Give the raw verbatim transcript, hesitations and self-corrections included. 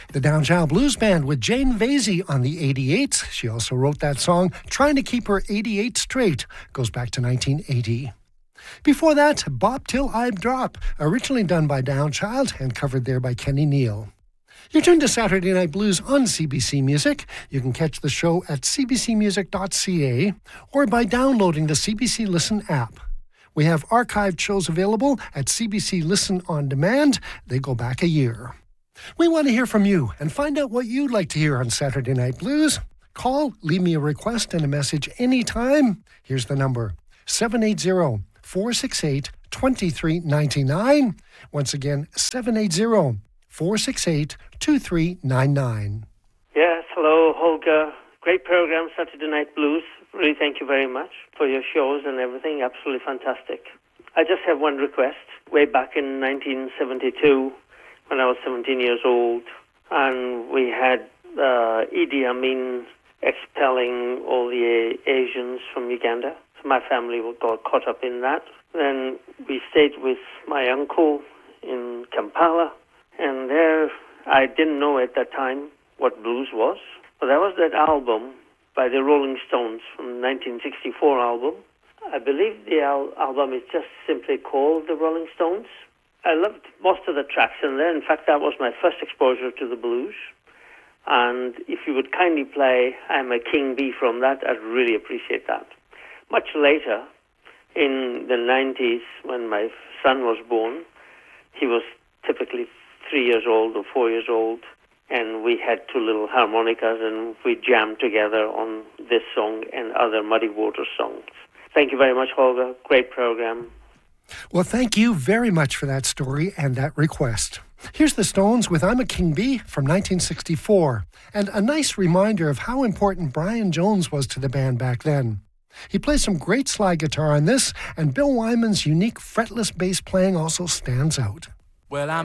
The Downchild Blues Band with Jane Vasey on the eighty-eights. She also wrote that song, Trying to Keep Her eighty-eight Straight, goes back to nineteen eighty. Before that, Bop Till I Drop, originally done by Downchild and covered there by Kenny Neal. You're tuned to Saturday Night Blues on C B C Music. You can catch the show at c b c music dot c a or by downloading the C B C Listen app. We have archived shows available at C B C Listen On Demand. They go back a year. We want to hear from you and find out what you'd like to hear on Saturday Night Blues. Call, leave me a request and a message anytime. Here's the number, seven eight zero, four six eight, two three nine nine. Once again, seven eight zero, four six eight, two three nine nine. Yes, hello, Holger. Great program, Saturday Night Blues. Really thank you very much for your shows and everything. Absolutely fantastic. I just have one request. Way back in nineteen seventy-two, when I was seventeen years old, and we had uh, Idi Amin expelling all the Asians from Uganda. So my family got caught up in that. Then we stayed with my uncle in Kampala, and there I didn't know at that time what blues was. But that was that album by the Rolling Stones from the nineteen sixty-four album. I believe the al- album is just simply called The Rolling Stones. I loved most of the tracks in there. In fact, that was my first exposure to the blues. And if you would kindly play I'm a King Bee from that, I'd really appreciate that. Much later, in the nineties, when my son was born, he was typically three years old or four years old, and we had two little harmonicas, and we jammed together on this song and other Muddy Waters songs. Thank you very much, Holger. Great program. Well, thank you very much for that story and that request. Here's the Stones with I'm a King Bee from nineteen sixty-four, and a nice reminder of how important Brian Jones was to the band back then. He plays some great slide guitar on this, and Bill Wyman's unique fretless bass playing also stands out. Well, I'm